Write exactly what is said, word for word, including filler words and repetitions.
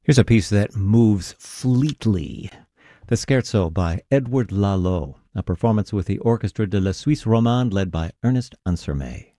Here's a piece that moves fleetly. The Scherzo by Edward Lalo, a performance with the Orchestre de la Suisse Romande led by Ernest Ansermet.